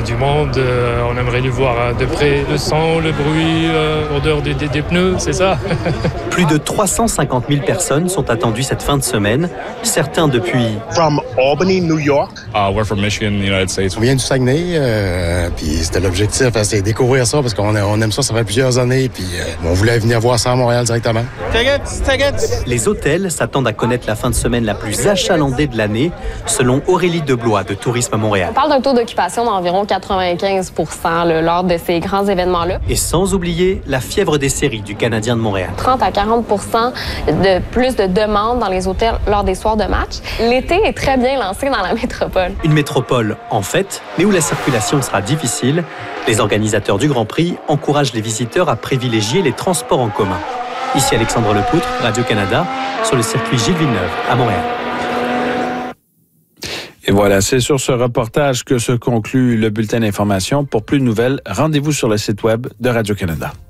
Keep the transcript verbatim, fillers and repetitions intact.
du monde. Euh, on aimerait lui voir de près le son, le bruit, euh, odeur des, des, des pneus, c'est ça? Plus de trois cent cinquante mille personnes sont attendues cette fin de semaine, certains depuis... From Albany, New York. Uh, we're from Michigan, United States. On vient du Saguenay, euh, puis c'était l'objectif, hein, c'est découvrir ça parce qu'on on aime ça, ça fait plusieurs années, puis euh, on voulait venir voir ça à Montréal directement. Tickets, tickets. Les hôtels s'attendent à connaître la fin de semaine la plus achalandée de l'année, selon Aurélie Deblois de Tourisme à Montréal. On parle d'un taux d'occupation d'environ quatre-vingt-quinze pour cent là, lors de ces grands événements-là. Et sans oublier la fièvre des séries du Canadien de Montréal. trente à quarante pour cent de plus de demandes dans les hôtels lors des soirs de match. L'été est très bien lancé dans la métropole. Une métropole en fête, mais où la circulation sera difficile. Les organisateurs du Grand Prix encouragent les visiteurs à privilégier les transports en commun. Ici Alexandre Lepoutre, Radio-Canada, sur le circuit Gilles Villeneuve, à Montréal. Et voilà, c'est sur ce reportage que se conclut le bulletin d'information. Pour plus de nouvelles, rendez-vous sur le site web de Radio-Canada.